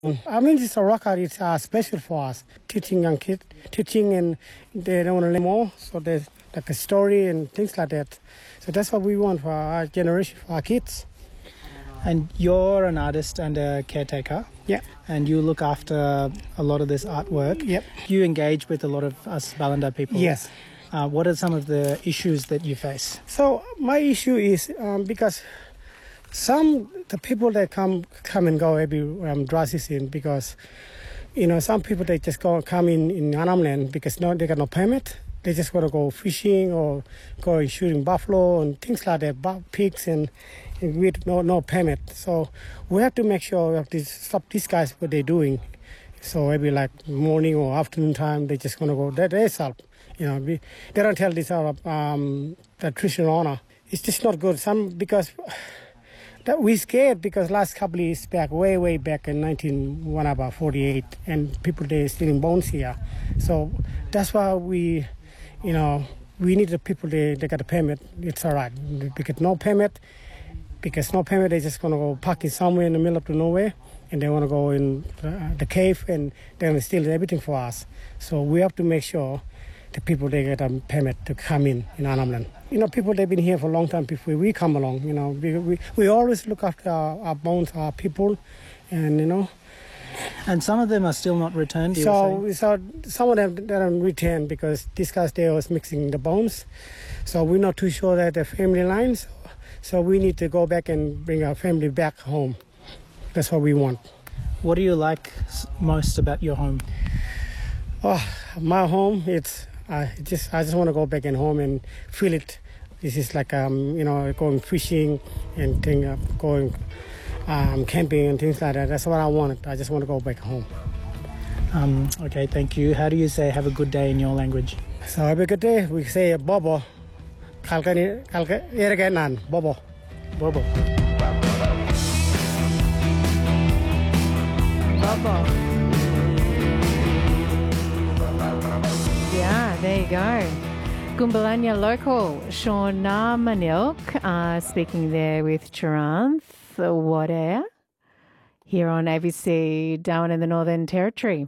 I mean, it's a rock art. It's special for us, teaching young kids, teaching, and they don't want to learn more. So there's like a story and things like that. So that's what we want for our generation, for our kids. And you're an artist and a caretaker. Yeah. And you look after a lot of this artwork. Yep. You engage with a lot of us Balanda people. Yes. What are some of the issues that you face? So my issue is because the people that come and go every dry season, because some people they just come in Annam Land because they got no permit. They just want to go fishing or go and shooting buffalo and things like that, pigs and with no permit. So we have to make sure we have to stop these guys what they're doing. So maybe like morning or afternoon time they just want to go. They help. They don't tell this the traditional owner. It's just not good. Because that we scared because last couple of years back, way back in 1948, and people they stealing bones here. So that's why we need the people they got a permit. It's all right. Because no permit, they're just gonna go park it somewhere in the middle of the nowhere, and they want to go in the cave and they're gonna steal everything for us. So we have to make sure the people they get a permit to come in Annam Land. People they've been here for a long time before we come along. We always look after our bones, our people, and And some of them are still not returned. So some of them they don't return because these guys they was mixing the bones. So we're not too sure that the family lines. So we need to go back and bring our family back home. That's what we want. What do you like most about your home? Oh, my home, I just want to go back in home and feel it. This is like going fishing and going camping and things like that. That's what I want. I just want to go back home. Okay, thank you. How do you say have a good day in your language? So have a good day. We say bobo. Bobo. Bobo. Bobo. Yeah, there you go. Gumbalanya local, Shauna Manilk, speaking there with Charanth Wadea here on ABC Darwin in the Northern Territory.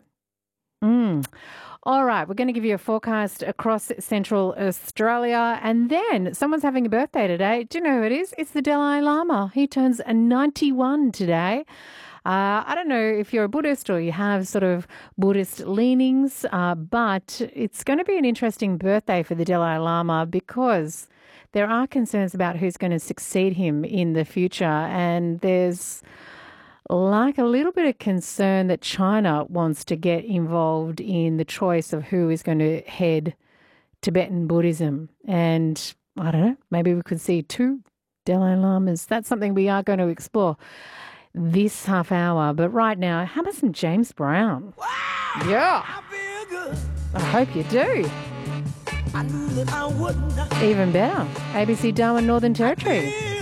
All right, we're going to give you a forecast across Central Australia, and then someone's having a birthday today. Do you know who it is? It's the Dalai Lama. He turns 91 today. I don't know if you're a Buddhist or you have sort of Buddhist leanings, but it's going to be an interesting birthday for the Dalai Lama because there are concerns about who's going to succeed him in the future, and there's like a little bit of concern that China wants to get involved in the choice of who is going to head Tibetan Buddhism. And I don't know, maybe we could see 2 Dalai Lamas. That's something we are going to explore this half hour. But right now, how about some James Brown? Wow, yeah. I feel good. I hope you do. I knew that I would not. Even better. ABC Darwin, Northern Territory.